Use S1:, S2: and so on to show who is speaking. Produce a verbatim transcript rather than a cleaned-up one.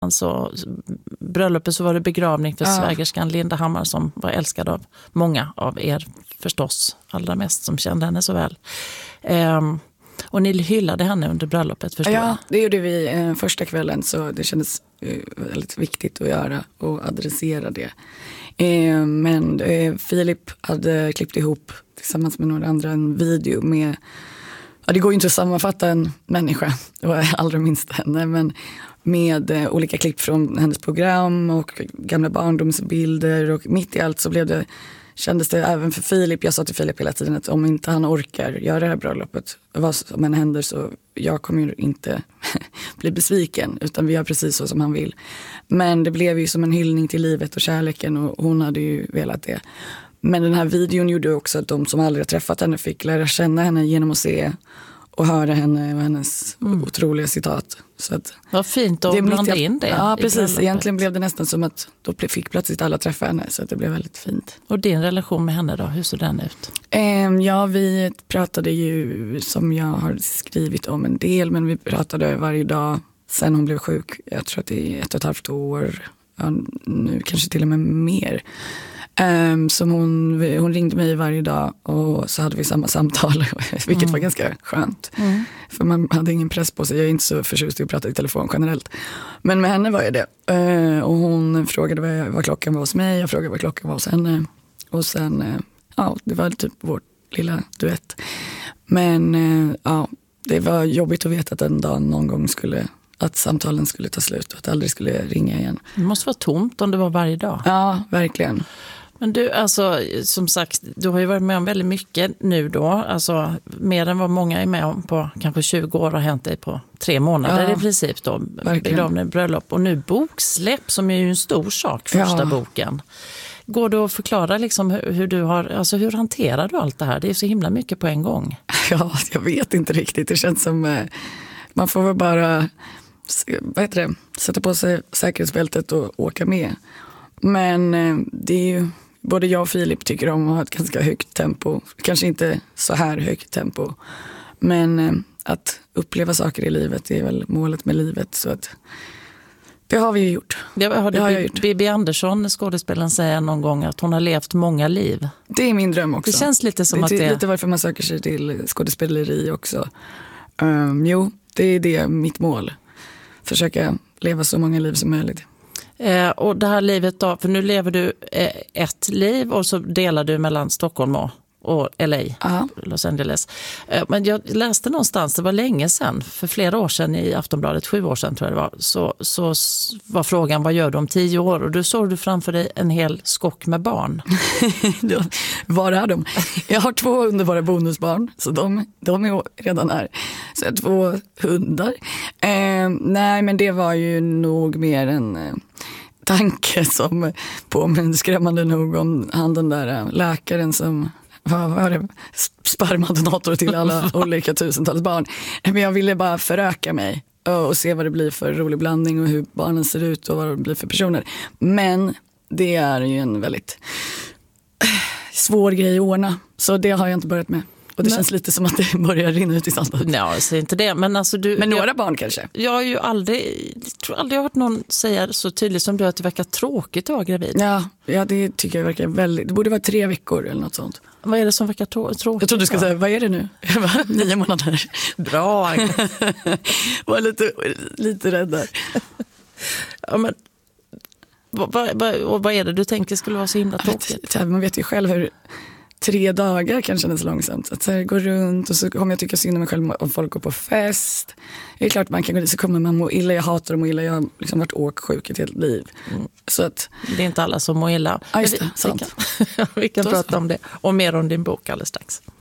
S1: Så bröllopet så var det begravning för
S2: ja.
S1: svägerskan Linda Hammar som var älskad av många av er förstås, allra mest som kände henne så väl. Um, och ni hyllade henne under bröllopet, förstår jag.
S2: Ja, det gjorde vi eh, första kvällen, så det kändes eh, väldigt viktigt att göra och adressera det. Eh, men eh, Filip hade klippt ihop tillsammans med några andra en video med, ja, det går ju inte att sammanfatta en människa, och allra minst henne, men med eh, olika klipp från hennes program och gamla barndomsbilder, och mitt i allt så blev det, kändes det även för Filip, jag sa till Filip hela tiden att om inte han orkar göra det här bröllopet, vad som än händer, så jag kommer ju inte bli besviken, utan vi gör precis så som han vill. Men det blev ju som en hyllning till livet och kärleken, och hon hade ju velat det. Men den här videon gjorde också att de som aldrig har träffat henne fick lära känna henne genom att se och höra henne och hennes mm. otroliga citat. Så att
S1: vad fint att blanda in det.
S2: Ja, precis. Egentligen blev det nästan som att då fick plötsligt alla träffa henne, så att det blev väldigt fint.
S1: Och din relation med henne då, hur såg den ut?
S2: Um, ja, vi pratade ju, som jag har skrivit om en del, men vi pratade varje dag sen hon blev sjuk. Jag tror att det är ett och ett halvt år, ja, nu kanske till och med mer. Um, som hon, hon ringde mig varje dag, och så hade vi samma samtal, vilket mm. var ganska skönt. Mm. För man hade ingen press på sig. Jag är inte så förtjust i att prata i telefon generellt. Men med henne var jag det. Uh, och hon frågade vad, jag, vad klockan var hos mig. Jag frågade vad klockan var hos henne. Och sen, uh, ja, det var typ vår lilla duett. Men uh, ja, det var jobbigt att veta att en dag någon gång skulle, att samtalen skulle ta slut och att det aldrig skulle ringa igen.
S1: Det måste vara tomt om det var varje dag.
S2: Ja, verkligen.
S1: Men du, alltså, som sagt, du har ju varit med om väldigt mycket nu då. Alltså, mer än vad många är med om på kanske tjugo år har hänt dig på tre månader ja, i princip då. Begravning, bröllop och nu boksläpp som är ju en stor sak, första ja. boken. Går det att förklara liksom hur, hur du har, alltså hur hanterar du allt det här? Det är så himla mycket på en gång.
S2: Ja, jag vet inte riktigt. Det känns som, eh, man får väl bara, vad heter det, sätta på sig säkerhetsbältet och åka med. Men eh, det är ju, både jag och Filip tycker om att ha ett ganska högt tempo. Kanske inte så här högt tempo. Men eh, att uppleva saker i livet är väl målet med livet. Så att det har vi ju gjort.
S1: Det har,
S2: det har jag gjort.
S1: Bibi Andersson, skådespelaren, säger någon gång att hon har levt många liv.
S2: Det är min dröm också.
S1: Det känns lite som
S2: det är
S1: att det är...
S2: lite varför man söker sig till skådespeleri också. Um, jo, det är det mitt mål. Försöka leva så många liv som möjligt.
S1: Eh, och det här livet då, för nu lever du eh, ett liv och så delar du mellan Stockholm och, och L A,
S2: Aha.
S1: Los Angeles. Eh, men jag läste någonstans, det var länge sedan, för flera år sedan i Aftonbladet, sju år sedan tror jag det var, så, så var frågan, vad gör du om tio år? Och då såg du framför dig en hel skock med barn.
S2: Var är de? Jag har två underbara bonusbarn, så de, de är redan här. Så jag har två hundar. Eh, nej, men det var ju nog mer en... Eh, tanke som påminner skrämmande nog om han den där läkaren som vad var det, spermadonator till alla olika tusentals barn. Men jag ville bara föröka mig och se vad det blir för rolig blandning och hur barnen ser ut och vad det blir för personer. Men det är ju en väldigt svår grej att ordna, så det har jag inte börjat med. Och det men, känns lite som att det börjar rinna ut i sanden.
S1: Ja, jag säger inte det. Men, alltså du,
S2: men några
S1: jag,
S2: barn kanske?
S1: Jag har ju aldrig, jag tror aldrig jag har hört någon säga så tydligt som du att det verkar tråkigt att vara gravid.
S2: Ja, ja, det tycker jag verkar väldigt. Det borde vara tre veckor eller något sånt.
S1: Vad är det som verkar trå- tråkigt?
S2: Jag trodde du skulle säga, vad är det nu? Nio månader.
S1: Bra.
S2: Var lite, lite rädd där.
S1: Ja, men vad, vad, vad, vad är det du tänker skulle vara så himla tråkigt?
S2: Man vet ju själv hur tre dagar kan kännas långsamt. Att så här, gå runt och så kommer jag tycka synd om mig själv om folk går på fest. Det är klart man kan gå dit, så kommer man må illa. Jag hatar att må illa. Jag har liksom varit åksjuk ett helt liv. Mm. Så att,
S1: det är inte alla som mår illa.
S2: Ja, just det,
S1: vi, vi kan, vi kan prata om det. Och mer om din bok alldeles strax.